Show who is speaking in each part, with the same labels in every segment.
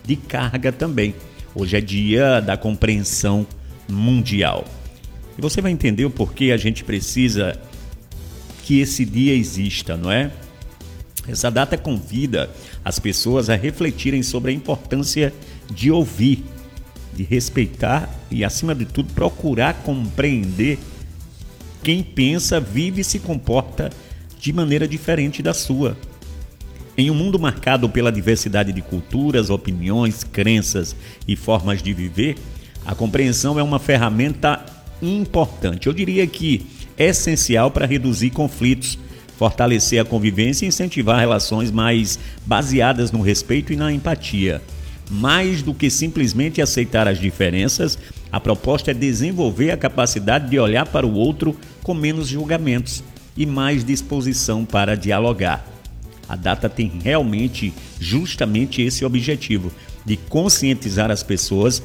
Speaker 1: de carga também. Hoje é dia da compreensão mundial. E você vai entender o porquê a gente precisa que esse dia exista, não é? Essa data convida as pessoas a refletirem sobre a importância de ouvir, de respeitar e, acima de tudo, procurar compreender quem pensa, vive e se comporta de maneira diferente da sua. Em um mundo marcado pela diversidade de culturas, opiniões, crenças e formas de viver, a compreensão é uma ferramenta importante. Eu diria que é essencial para reduzir conflitos, fortalecer a convivência e incentivar relações mais baseadas no respeito e na empatia. Mais do que simplesmente aceitar as diferenças, a proposta é desenvolver a capacidade de olhar para o outro com menos julgamentos e mais disposição para dialogar. A data tem realmente justamente esse objetivo, de conscientizar as pessoas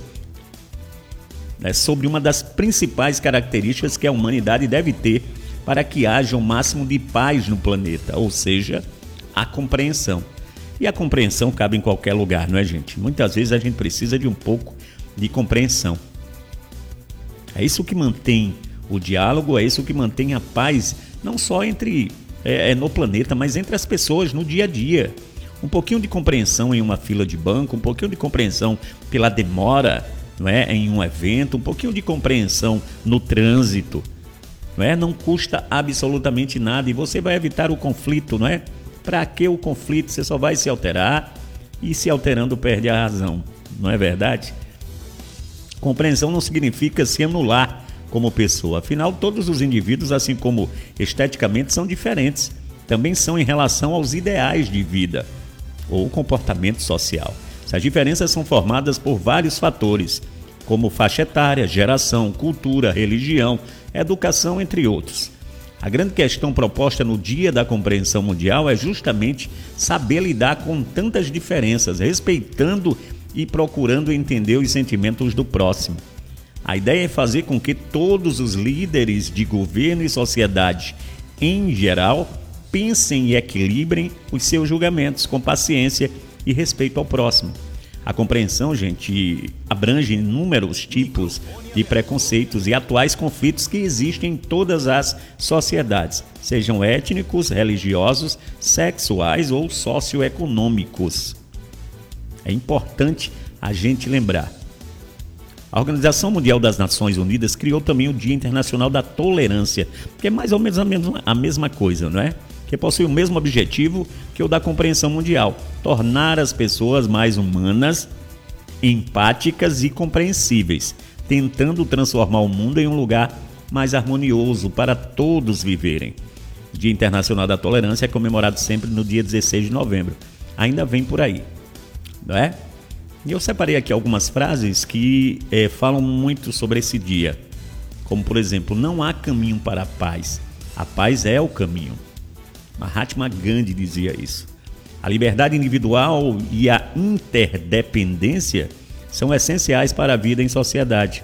Speaker 1: sobre uma das principais características que a humanidade deve ter para que haja o máximo de paz no planeta, ou seja, a compreensão. E a compreensão cabe em qualquer lugar, não é, gente? Muitas vezes a gente precisa de um pouco de compreensão. É isso que mantém o diálogo, é isso que mantém a paz, não só no planeta, mas entre as pessoas no dia a dia. Um pouquinho de compreensão em uma fila de banco, um pouquinho de compreensão pela demora, não é, em um evento, um pouquinho de compreensão no trânsito. Não custa absolutamente nada e você vai evitar o conflito, não é? Para que o conflito? Você só vai se alterar e se alterando perde a razão, não é verdade? Compreensão não significa se anular como pessoa, afinal todos os indivíduos, assim como esteticamente, são diferentes, também são em relação aos ideais de vida ou comportamento social. Essas diferenças são formadas por vários fatores, como faixa etária, geração, cultura, religião, educação, entre outros. A grande questão proposta no Dia da Compreensão Mundial é justamente saber lidar com tantas diferenças, respeitando e procurando entender os sentimentos do próximo. A ideia é fazer com que todos os líderes de governo e sociedade, em geral, pensem e equilibrem os seus julgamentos com paciência e respeito ao próximo. A compreensão, gente, abrange inúmeros tipos de preconceitos e atuais conflitos que existem em todas as sociedades, sejam étnicos, religiosos, sexuais ou socioeconômicos. É importante a gente lembrar. A Organização Mundial das Nações Unidas criou também o Dia Internacional da Tolerância, que é mais ou menos a mesma coisa, não é? Que possui o mesmo objetivo que o da compreensão mundial, tornar as pessoas mais humanas, empáticas e compreensíveis, tentando transformar o mundo em um lugar mais harmonioso para todos viverem. O Dia Internacional da Tolerância é comemorado sempre no dia 16 de novembro. Ainda vem por aí, não é? E eu separei aqui algumas frases que falam muito sobre esse dia, como por exemplo, não há caminho para a paz é o caminho. Mahatma Gandhi dizia isso. A liberdade individual e a interdependência são essenciais para a vida em sociedade.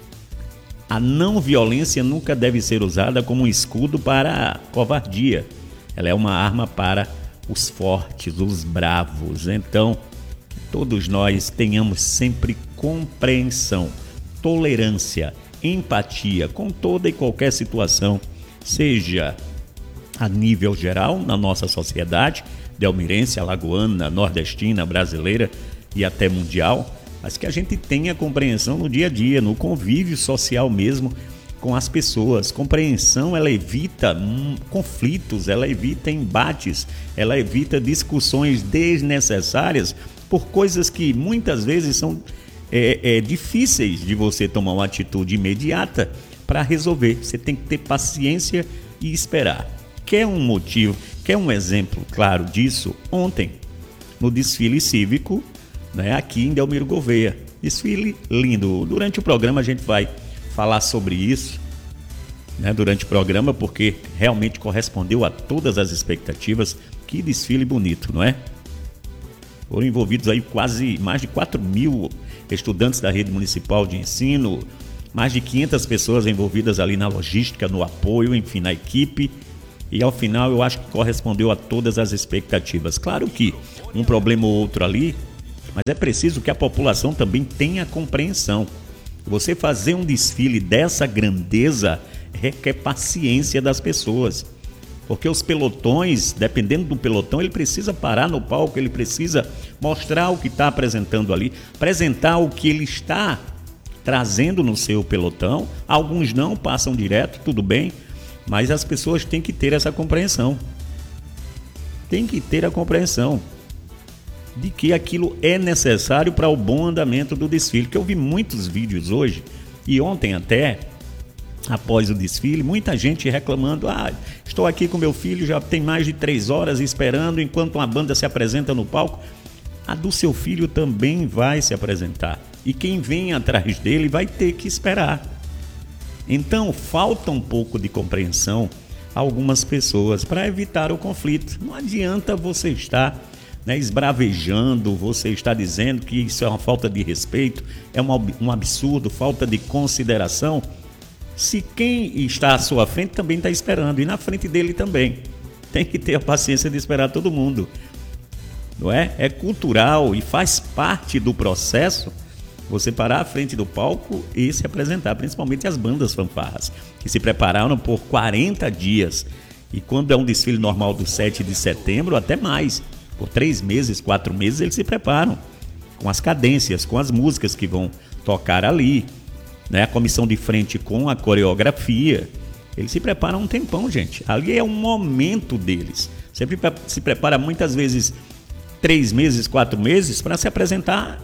Speaker 1: A não violência nunca deve ser usada como um escudo para a covardia. Ela é uma arma para os fortes, os bravos. Então, que todos nós tenhamos sempre compreensão, tolerância, empatia com toda e qualquer situação, seja a nível geral na nossa sociedade, delmirense, alagoana, nordestina, brasileira e até mundial, mas que a gente tenha compreensão no dia a dia, no convívio social mesmo com as pessoas. Compreensão, ela evita conflitos, ela evita embates, ela evita discussões desnecessárias por coisas que muitas vezes são difíceis de você tomar uma atitude imediata para resolver. Você tem que ter paciência e esperar. Quer um motivo, quer um exemplo claro disso? Ontem, no desfile cívico, aqui em Delmiro Gouveia. Desfile lindo. Durante o programa a gente vai falar sobre isso, durante o programa, porque realmente correspondeu a todas as expectativas. Que desfile bonito, não é? Foram envolvidos aí quase mais de 4.000 estudantes da rede municipal de ensino, mais de 500 pessoas envolvidas ali na logística, no apoio, enfim, na equipe. E ao final eu acho que correspondeu a todas as expectativas. Claro que um problema ou outro ali mas é preciso que a população também tenha compreensão. Você fazer um desfile dessa grandeza requer paciência das pessoas. Porque os pelotões, dependendo do pelotão, ele precisa parar no palco, ele precisa mostrar o que está apresentando ali, apresentar o que ele está trazendo no seu pelotão. Alguns não, passam direto, tudo bem, mas as pessoas têm que ter essa compreensão. Tem que ter a compreensão de que aquilo é necessário para o bom andamento do desfile. Que eu vi muitos vídeos hoje, e ontem até, após o desfile, muita gente reclamando: estou aqui com meu filho, já tem mais de 3 horas esperando enquanto uma banda se apresenta no palco. A do seu filho também vai se apresentar, e quem vem atrás dele vai ter que esperar. Então falta um pouco de compreensão a algumas pessoas para evitar o conflito. Não adianta você estar esbravejando, você está dizendo que isso é uma falta de respeito, é um absurdo, falta de consideração, se quem está à sua frente também está esperando, e na frente dele também. Tem que ter a paciência de esperar todo mundo, não é? É cultural e faz parte do processo você parar à frente do palco e se apresentar, principalmente as bandas fanfarras, que se prepararam por 40 dias, e quando é um desfile normal do 7 de setembro, até mais, por 3 meses, 4 meses eles se preparam, com as cadências, com as músicas que vão tocar ali, a comissão de frente com a coreografia. Eles se preparam um tempão, gente. Ali é um momento deles. Sempre se prepara muitas vezes 3 meses, 4 meses para se apresentar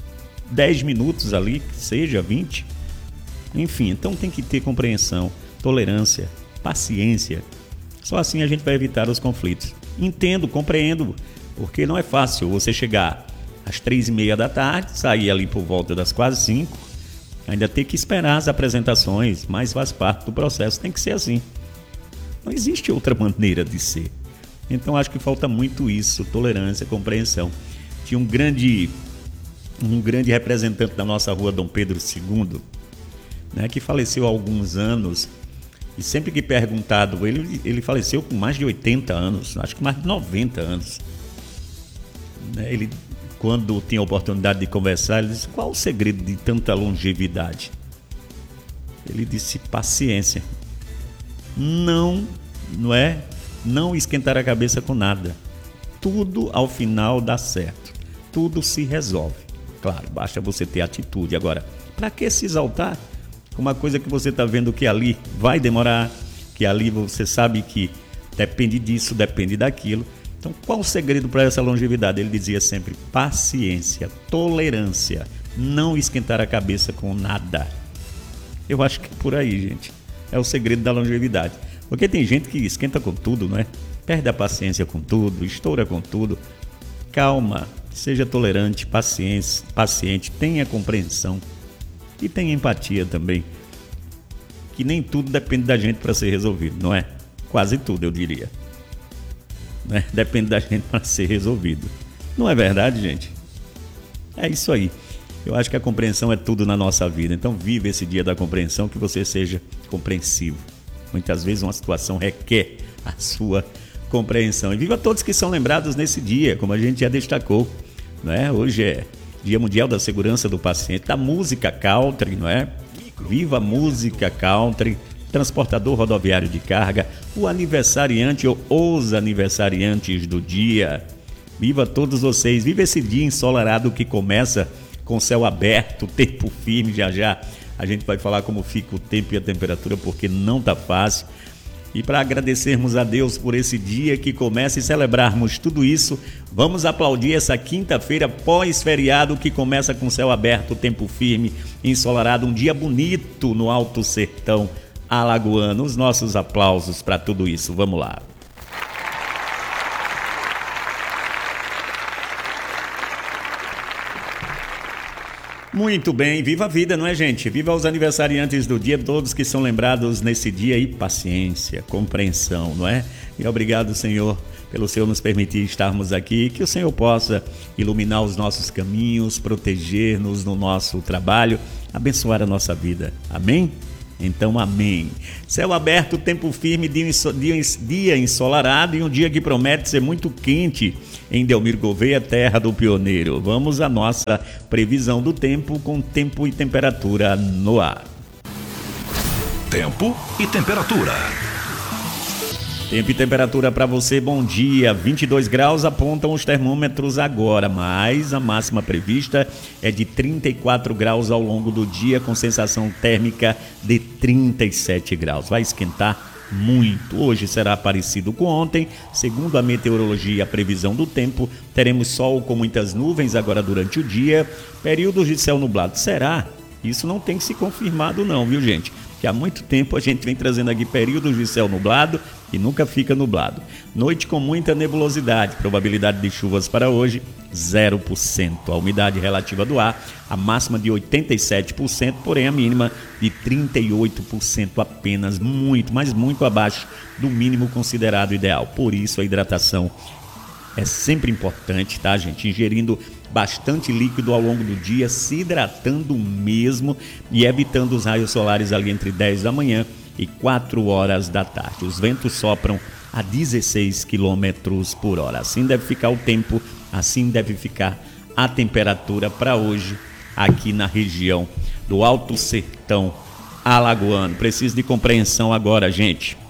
Speaker 1: 10 minutos ali, que seja 20. Enfim, então tem que ter compreensão, tolerância, paciência. Só assim a gente vai evitar os conflitos. Entendo, compreendo, porque não é fácil você chegar às 3h30 da tarde, sair ali por volta das quase 5, ainda ter que esperar as apresentações, mas faz parte do processo, tem que ser assim. Não existe outra maneira de ser. Então acho que falta muito isso, tolerância, compreensão. Tinha um grande representante da nossa rua, Dom Pedro II, que faleceu há alguns anos, e sempre que perguntado, ele faleceu com mais de 80 anos, acho que mais de 90 anos. Ele, quando tinha a oportunidade de conversar, ele disse: qual o segredo de tanta longevidade? Ele disse: paciência. Não esquentar a cabeça com nada. Tudo ao final dá certo. Tudo se resolve. Claro, basta você ter atitude. Agora, para que se exaltar com uma coisa que você está vendo que ali vai demorar, que ali você sabe que depende disso, depende daquilo. Então, qual o segredo para essa longevidade? Ele dizia sempre: paciência, tolerância, não esquentar a cabeça com nada. Eu acho que é por aí, gente. É o segredo da longevidade. Porque tem gente que esquenta com tudo, não é? Perde a paciência com tudo, estoura com tudo. Calma, seja tolerante, paciente, tenha compreensão e tenha empatia também. Que nem tudo depende da gente para ser resolvido, não é? Quase tudo, eu diria. Depende da gente para ser resolvido. Não é verdade, gente? É isso aí. Eu acho que a compreensão é tudo na nossa vida. Então vive esse dia da compreensão, que você seja compreensivo. Muitas vezes uma situação requer a sua compreensão. E viva todos que são lembrados nesse dia, como a gente já destacou, Hoje é Dia Mundial da Segurança do Paciente, da música country, Viva a música country, transportador rodoviário de carga, o aniversariante ou os aniversariantes do dia. Viva todos vocês, viva esse dia ensolarado que começa com céu aberto, tempo firme. Já a gente vai falar como fica o tempo e a temperatura, porque não está fácil. E para agradecermos a Deus por esse dia que começa e celebrarmos tudo isso, vamos aplaudir essa quinta-feira pós-feriado que começa com céu aberto, tempo firme, ensolarado, um dia bonito no Alto Sertão alagoano. Os nossos aplausos para tudo isso. Vamos lá. Muito bem, viva a vida, não é, gente? Viva os aniversariantes do dia, todos que são lembrados nesse dia, e paciência, compreensão, não é? E obrigado, Senhor, pelo Senhor nos permitir estarmos aqui, que o Senhor possa iluminar os nossos caminhos, proteger-nos no nosso trabalho, abençoar a nossa vida. Amém? Então, amém. Céu aberto, tempo firme, dia ensolarado e um dia que promete ser muito quente em Delmiro Gouveia, terra do pioneiro. Vamos à nossa previsão do tempo com tempo e temperatura no ar.
Speaker 2: Tempo e temperatura.
Speaker 1: Tempo e temperatura para você, bom dia. 22 graus apontam os termômetros agora, mas a máxima prevista é de 34 graus ao longo do dia, com sensação térmica de 37 graus. Vai esquentar muito. Hoje será parecido com ontem. Segundo a meteorologia e a previsão do tempo, teremos sol com muitas nuvens agora durante o dia, períodos de céu nublado. Será? Isso não tem que se confirmado não, viu, gente? Que há muito tempo a gente vem trazendo aqui períodos de céu nublado e nunca fica nublado. Noite com muita nebulosidade, probabilidade de chuvas para hoje 0%. A umidade relativa do ar, a máxima de 87%, porém a mínima de 38% apenas, muito, mas muito abaixo do mínimo considerado ideal. Por isso a hidratação é sempre importante, tá, gente? Ingerindo bastante líquido ao longo do dia, se hidratando mesmo e evitando os raios solares ali entre 10 da manhã e 4 horas da tarde. Os ventos sopram a 16 km por hora. Assim deve ficar o tempo, assim deve ficar a temperatura para hoje aqui na região do Alto Sertão Alagoano. Preciso de compreensão agora, gente.